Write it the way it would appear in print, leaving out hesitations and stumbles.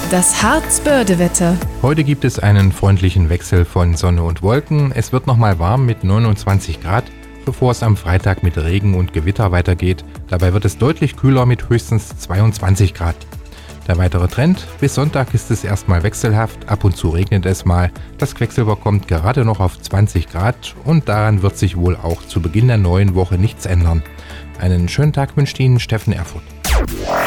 Das Harz-Börde-Wetter. Heute gibt es einen freundlichen Wechsel von Sonne und Wolken. Es wird nochmal warm mit 29 Grad, bevor es am Freitag mit Regen und Gewitter weitergeht. Dabei wird es deutlich kühler mit höchstens 22 Grad. Der weitere Trend: bis Sonntag ist es erstmal wechselhaft, ab und zu regnet es mal. Das Quecksilber kommt gerade noch auf 20 Grad und daran wird sich wohl auch zu Beginn der neuen Woche nichts ändern. Einen schönen Tag wünscht Ihnen Steffen Erfurt.